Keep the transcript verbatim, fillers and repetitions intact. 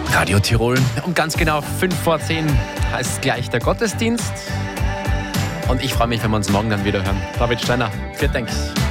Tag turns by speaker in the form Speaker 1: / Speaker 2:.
Speaker 1: Radio Tirol. Um ganz genau fünf vor zehn heißt gleich der Gottesdienst. Und ich freue mich, wenn wir uns morgen dann wieder hören. David Steiner, vielen Dank.